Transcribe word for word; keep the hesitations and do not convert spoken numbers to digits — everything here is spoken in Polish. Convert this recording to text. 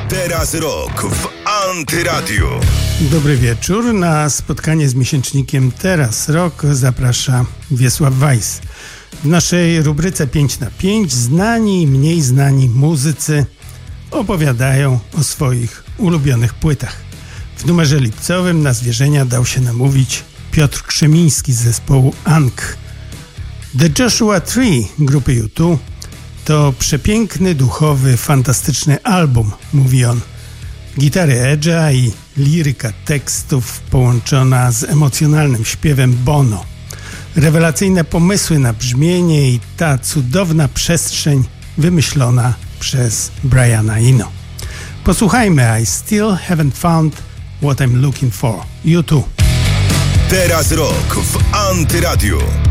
Teraz rok w Antyradiu. Dobry wieczór. Na spotkanie z miesięcznikiem Teraz Rok zaprasza Wiesław Weiss. W naszej rubryce pięć na pięć znani i mniej znani muzycy opowiadają o swoich ulubionych płytach. W numerze lipcowym na zwierzenia dał się namówić Piotr Krzemiński z zespołu Ankh. The Joshua Tree grupy U dwa to przepiękny, duchowy, fantastyczny album, mówi on. Gitary Edge'a i liryka tekstów połączona z emocjonalnym śpiewem Bono. Rewelacyjne pomysły na brzmienie i ta cudowna przestrzeń wymyślona przez Briana Eno. Posłuchajmy I Still Haven't Found What I'm Looking For. U dwa. Teraz rok w Antyradiu.